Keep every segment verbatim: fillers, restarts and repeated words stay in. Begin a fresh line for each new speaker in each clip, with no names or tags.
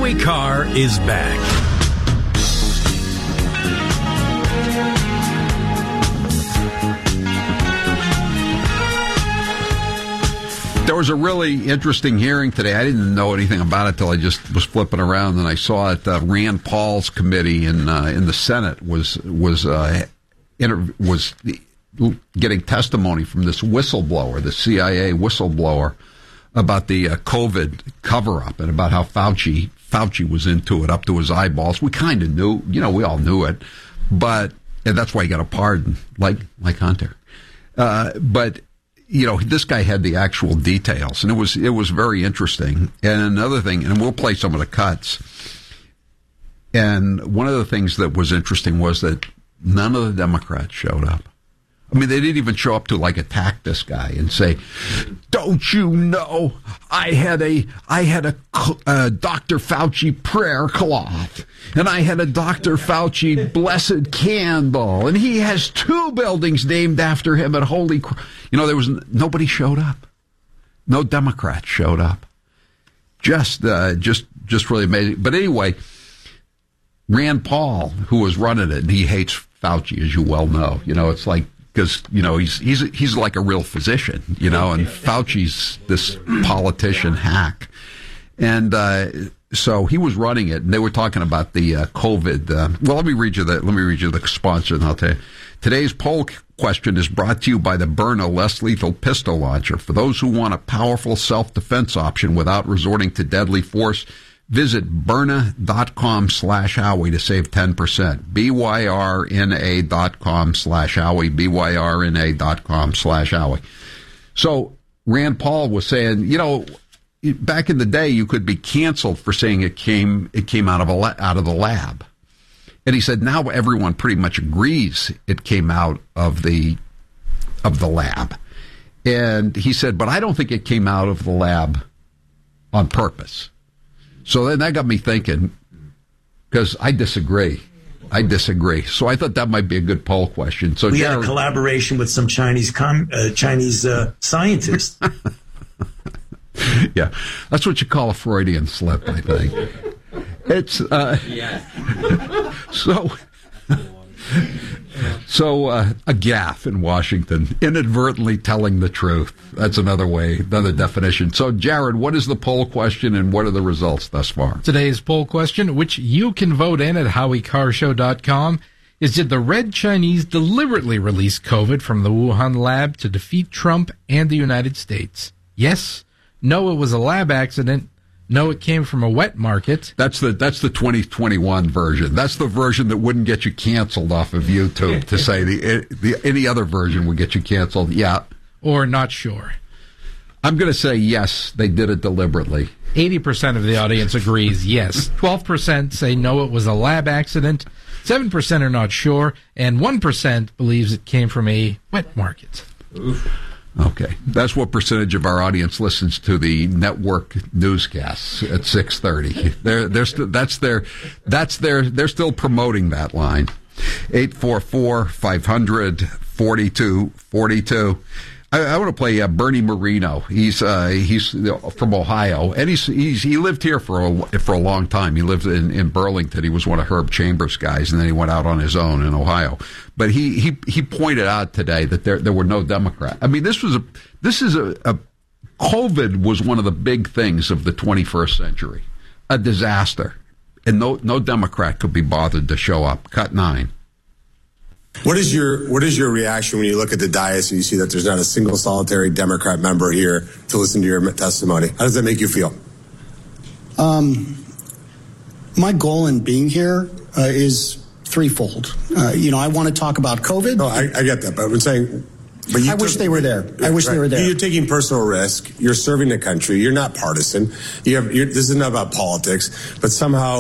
Howie Carr is back.
There was a really interesting hearing today. I didn't know anything about it till I just was flipping around and I saw it. Uh, Rand Paul's committee in uh, in the Senate was was uh, inter- was getting testimony from this whistleblower, the C I A whistleblower, about the uh, COVID cover-up and about how Fauci Fauci was into it up to his eyeballs. We kind of knew, you know, we all knew it, but and that's why he got a pardon, like like Hunter. Uh, but. You know, this guy had the actual details, and it was it was very interesting. And another thing, and we'll play some of the cuts. And one of the things that was interesting was that none of the Democrats showed up. I mean, they didn't even show up to like attack this guy and say, "Don't you know I had a I had a uh, Doctor Fauci prayer cloth, and I had a Doctor Fauci blessed candle, and he has two buildings named after him at Holy Cross." You know, there was nobody showed up. No Democrats showed up. Just, uh, just, just really amazing. But anyway, Rand Paul, who was running it, and he hates Fauci, as you well know. You know, it's like, because, you know, he's, he's, he's like a real physician, you know, and Fauci's this politician hack. And, uh, so he was running it, and they were talking about the, uh, COVID. Uh, well, let me read you the, let me read you the sponsor, and I'll tell you. Today's poll question is brought to you by the Byrna Less Lethal Pistol Launcher. For those who want a powerful self-defense option without resorting to deadly force, visit Byrna.com slash Howie to save ten percent. B-Y-R-N-A dot com slash Howie. B-Y-R-N-A dot com slash Howie. So Rand Paul was saying, you know, back in the day, you could be canceled for saying it came it came out of a out of the lab. And he said now everyone pretty much agrees it came out of the of the lab. And he said, but I don't think it came out of the lab on purpose. So then that got me thinking, because I disagree. I disagree. So I thought that might be a good poll question. So
we
Jared,
had a collaboration with some Chinese com, uh, Chinese uh, scientists.
Yeah, that's what you call a Freudian slip, I think. It's uh, so so uh, a gaffe in Washington, inadvertently telling the truth. That's another way, another definition. So, Jared, what is the poll question, and what are the results thus far?
Today's poll question, which you can vote in at Howie Carr Show dot com, is: did the Red Chinese deliberately release COVID from the Wuhan lab to defeat Trump and the United States? Yes. No, it was a lab accident. No, it came from a wet market.
That's the that's the twenty twenty-one version. That's the version that wouldn't get you canceled off of YouTube. To say the the any other version would get you canceled. Yeah,
or not sure.
I'm going to say yes. They did it deliberately.
Eighty percent of the audience agrees yes. Twelve percent say no, it was a lab accident. Seven percent are not sure, and one percent believes it came from a wet market.
Oof. Okay, that's what percentage of our audience listens to the network newscasts at six thirty. They're they're st- that's their that's their they're still promoting that line. eight four four, five hundred, forty-two forty-two. I, I want to play uh, Bernie Marino. He's uh, he's from Ohio, and he's he's he lived here for a for a long time. He lived in, in Burlington. He was one of Herb Chambers' guys, and then he went out on his own in Ohio. But he he, he pointed out today that there there were no Democrats. I mean, this was a this is a, a COVID was one of the big things of the twenty-first century, a disaster, and no no Democrat could be bothered to show up. Cut nine.
What is your what is your reaction when you look at the dais and you see that there's not a single solitary Democrat member here to listen to your testimony? How does that make you feel?
Um, my goal in being here uh, is threefold. Uh, you know, I want to talk about COVID.
No, I, I get that, but I'm saying. But you
I wish they were there. I wish
right.
they were there.
You're taking personal risk. You're serving the country. You're not partisan. You have. You're, this is not about politics, but somehow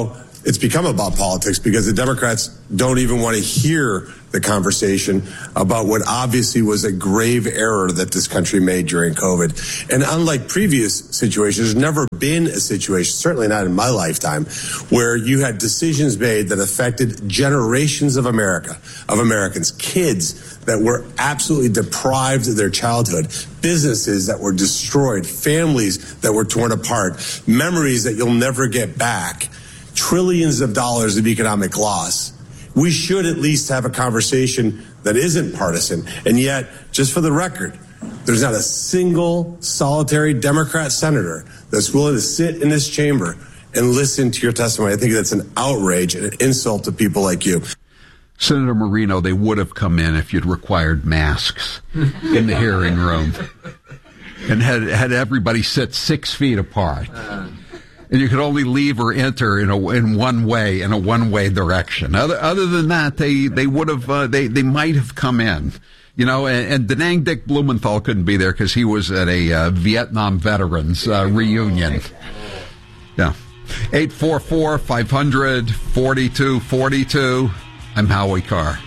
it's become about politics because the Democrats don't even want to hear the conversation about what obviously was a grave error that this country made during COVID. And unlike previous situations, there's never been a situation, certainly not in my lifetime, where you had decisions made that affected generations of America, of Americans, kids that were absolutely deprived of their childhood, businesses that were destroyed, families that were torn apart, memories that you'll never get back, trillions of dollars of economic loss. We should at least have a conversation that isn't partisan. And yet, just for the record, there's not a single solitary Democrat senator that's willing to sit in this chamber and listen to your testimony. I think that's an outrage and an insult to people like you.
Senator Marino, they would have come in if you'd required masks in the hearing room and had had everybody sit six feet apart. And you could only leave or enter in a in one way, in a one-way direction. Other other than that, they they would have uh, they they might have come in, you know. And, and Da Nang Dick Blumenthal couldn't be there because he was at a uh, Vietnam veterans uh, reunion. Yeah, eight four four, five hundred, forty-two forty-two. I'm Howie Carr.